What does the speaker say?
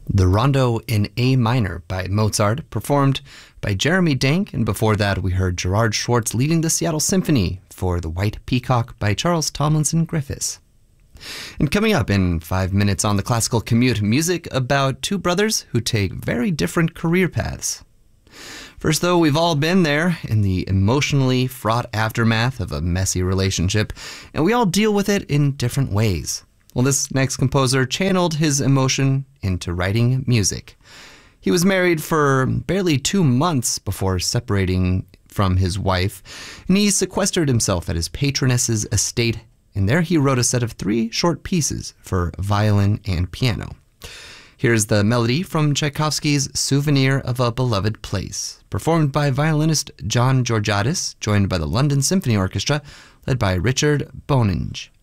The Rondo in A minor by Mozart, performed by Jeremy Dank, and before that we heard Gerard Schwartz leading the Seattle Symphony for The White Peacock by Charles Tomlinson Griffiths. And coming up in 5 minutes on the Classical Commute, music about two brothers who take very different career paths. First, though, we've all been there in the emotionally fraught aftermath of a messy relationship, and we all deal with it in different ways. Well, this next composer channeled his emotion into writing music. He was married for barely 2 months before separating from his wife, and he sequestered himself at his patroness's estate, and there he wrote a set of 3 short pieces for violin and piano. Here's the melody from Tchaikovsky's Souvenir of a Beloved Place, performed by violinist John Georgiadis, joined by the London Symphony Orchestra, led by Richard Boninge.